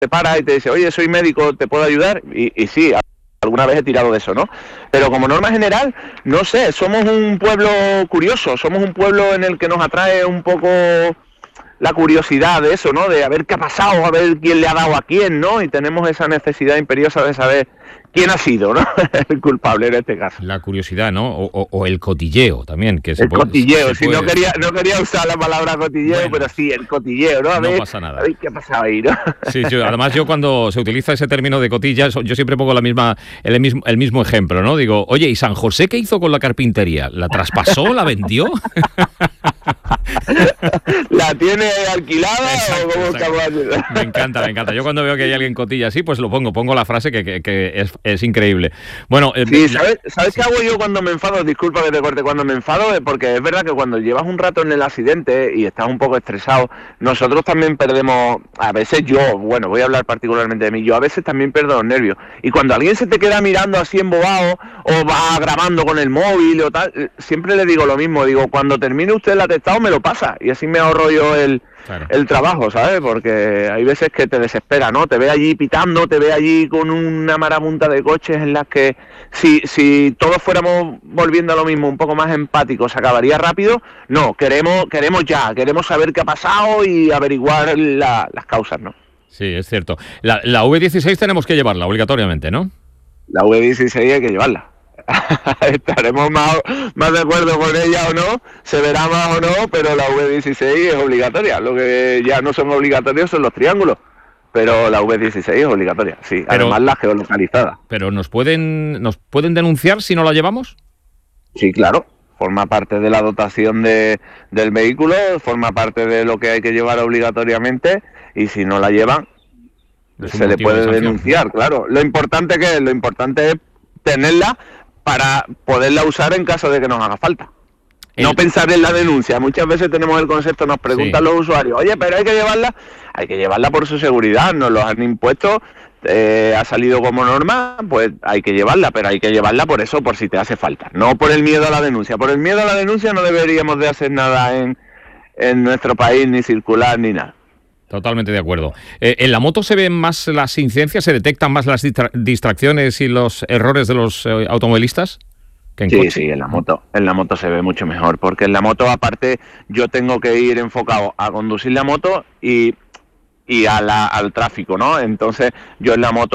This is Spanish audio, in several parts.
para y te dice, oye, soy médico, ¿te puedo ayudar? Y sí, alguna vez he tirado de eso, ¿no? Pero como norma general, no sé, somos un pueblo curioso, somos un pueblo en el que nos atrae un poco la curiosidad de eso, ¿no? De a ver qué ha pasado, a ver quién le ha dado a quién, ¿no? Y tenemos esa necesidad imperiosa de saber quién ha sido, ¿no? El culpable en este caso. La curiosidad, ¿no? O el cotilleo también. Que el cotilleo, sí, no quería usar la palabra cotilleo, bueno, pero sí, el cotilleo, ¿no? A ver, no pasa nada. A ver qué ha pasado ahí, ¿no? Sí, además yo cuando se utiliza ese término de cotilla, yo siempre pongo el mismo ejemplo, ¿no? Digo, oye, ¿y San José qué hizo con la carpintería? ¿La traspasó? ¿La vendió? ¿La tiene alquilada? Exacto, o cómo exacto. Me encanta. Yo cuando veo que hay alguien cotilla así, pues lo pongo la frase que es increíble. Bueno, sí, ¿sabes qué hago yo cuando me enfado? Disculpa que te corte, cuando me enfado, porque es verdad que cuando llevas un rato en el accidente y estás un poco estresado, nosotros también perdemos, a veces yo, bueno, voy a hablar particularmente de mí, yo a veces también pierdo los nervios. Y cuando alguien se te queda mirando así embobado o va grabando con el móvil o tal, siempre le digo lo mismo, digo, cuando termine usted el atestado me lo pasa y así me ahorro yo el trabajo, ¿sabes? Porque hay veces que te desespera, ¿no? Te ve allí pitando, te ve allí con una marabunta de coches en las que si todos fuéramos volviendo a lo mismo, un poco más empáticos, se acabaría rápido. No, queremos saber qué ha pasado y averiguar las causas, ¿no? Sí, es cierto. La V16 tenemos que llevarla obligatoriamente, ¿no? La V16 hay que llevarla. Estaremos más de acuerdo con ella o no, se verá más o no, pero la V16 es obligatoria. Lo que ya no son obligatorios son los triángulos, pero la V16 es obligatoria, sí. Además la geolocalizada. ¿Pero nos pueden denunciar si no la llevamos? Sí, claro. Forma parte de la dotación del vehículo, forma parte de lo que hay que llevar obligatoriamente, y si no la llevan, se le puede denunciar, claro. Lo importante es tenerla para poderla usar en caso de que nos haga falta. No pensar en la denuncia. Muchas veces tenemos el concepto, nos preguntan los usuarios, oye, pero hay que llevarla por su seguridad, nos lo han impuesto, ha salido como norma, pues hay que llevarla, pero hay que llevarla por eso, por si te hace falta, no por el miedo a la denuncia. Por el miedo a la denuncia no deberíamos de hacer nada en nuestro país, ni circular, ni nada. Totalmente de acuerdo. ¿En la moto se ven más las incidencias, se detectan más las distracciones y los errores de los automovilistas? ¿Que en coche? Sí, en la moto se ve mucho mejor, porque en la moto aparte yo tengo que ir enfocado a conducir la moto y al tráfico, ¿no? Entonces yo en la moto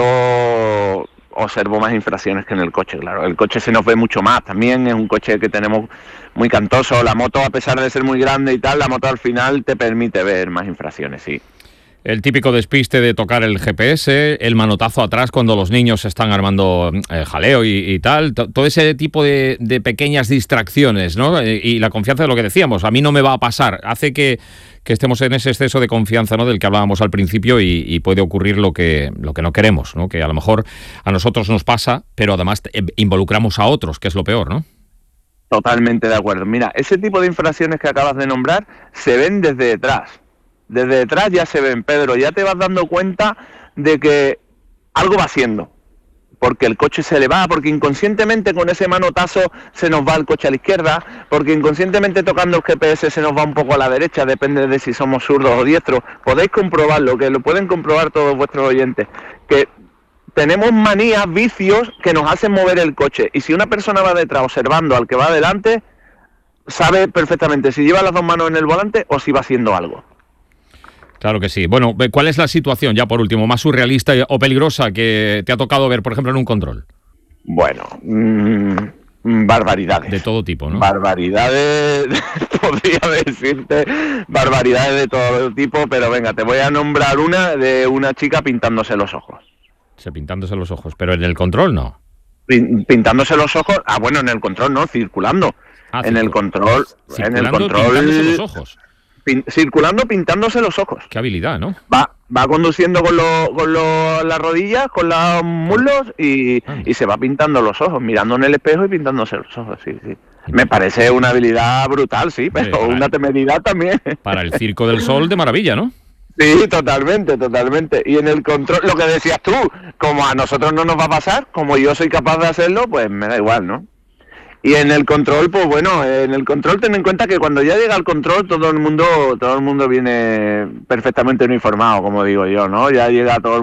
observo más infracciones que en el coche, claro. El coche se nos ve mucho más, también es un coche que tenemos muy cantoso. La moto, a pesar de ser muy grande y tal, la moto al final te permite ver más infracciones, sí. El típico despiste de tocar el GPS, el manotazo atrás cuando los niños están armando jaleo y tal, todo ese tipo de pequeñas distracciones, ¿no? Y la confianza de lo que decíamos, a mí no me va a pasar, hace que estemos en ese exceso de confianza, ¿no?, del que hablábamos al principio y puede ocurrir lo que no queremos, ¿no? Que a lo mejor a nosotros nos pasa, pero además involucramos a otros, que es lo peor, ¿no? Totalmente de acuerdo. Mira, ese tipo de infracciones que acabas de nombrar se ven desde detrás. Desde detrás ya se ven, Pedro, ya te vas dando cuenta de que algo va haciendo, porque el coche se le va, porque inconscientemente con ese manotazo se nos va el coche a la izquierda, porque inconscientemente tocando el GPS se nos va un poco a la derecha, depende de si somos zurdos o diestros. Podéis comprobarlo, que lo pueden comprobar todos vuestros oyentes, que tenemos manías, vicios que nos hacen mover el coche, y si una persona va detrás observando al que va adelante, sabe perfectamente si lleva las dos manos en el volante o si va haciendo algo. Claro que sí. Bueno, ¿cuál es la situación, ya por último, más surrealista o peligrosa que te ha tocado ver, por ejemplo, en un control? Bueno, barbaridades. De todo tipo, ¿no? Barbaridades, podría decirte, barbaridades de todo tipo, pero venga, te voy a nombrar una de una chica pintándose los ojos. Pintándose los ojos, pero en el control no. Pintándose los ojos, bueno, en el control no, circulando. En el control, pintándose los ojos. Circulando, pintándose los ojos. Qué habilidad, ¿no? Va conduciendo con las rodillas, con los muslos y se va pintando los ojos, mirando en el espejo y pintándose los ojos, sí. Me parece una habilidad brutal, sí, pero una temeridad también. Para el Circo del Sol de maravilla, ¿no? Sí, totalmente. Y en el control, lo que decías tú, como a nosotros no nos va a pasar, como yo soy capaz de hacerlo, pues me da igual, ¿no? Y en el control, pues bueno, en el control ten en cuenta que cuando ya llega al control todo el mundo viene perfectamente uniformado, como digo yo, ¿no? Ya llega todo el